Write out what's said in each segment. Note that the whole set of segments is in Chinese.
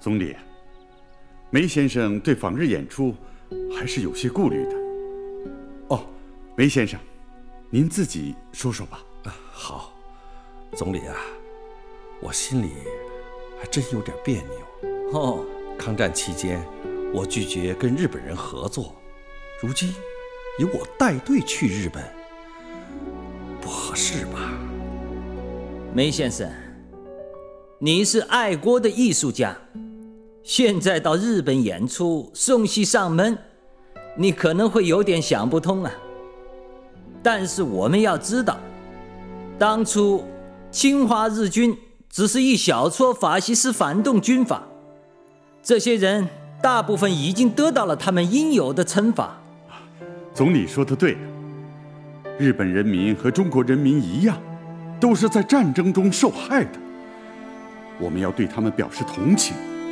总理，梅先生对访日演出还是有些顾虑的。哦，梅先生，您自己说说吧。 好，总理啊，我心里还真有点别扭。 哦， 抗战期间，我拒绝跟日本人合作，如今由我带队去日本，不合适吧？ 梅先生，你是爱国的艺术家，现在到日本演出，送戏上门，你可能会有点想不通啊。但是我们要知道，当初侵华日军只是一小撮法西斯反动军阀，这些人大部分已经得到了他们应有的惩罚。 总理说的对，日本人民和中国人民一样，都是在战争中受害的，我们要对他们表示同情。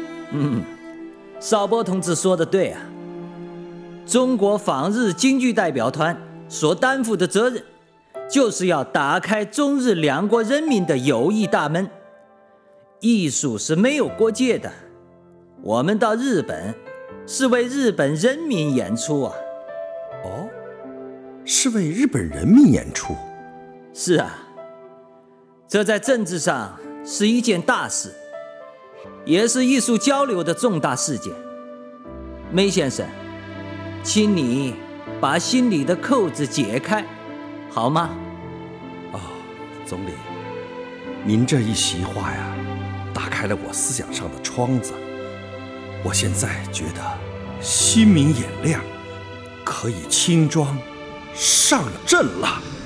邵波同志说的对啊，中国访日京剧代表团所担负的责任，就是要打开中日两国人民的友谊大门。艺术是没有国界的，我们到日本是为日本人民演出啊。 哦，是为日本人民演出？ 是啊，这在政治上是一件大事，也是艺术交流的重大事件。梅先生，请你把心里的扣子解开，好吗？ 总理，您这一席话呀，打开了我思想上的窗子。我现在觉得心明眼亮，可以轻装上阵了。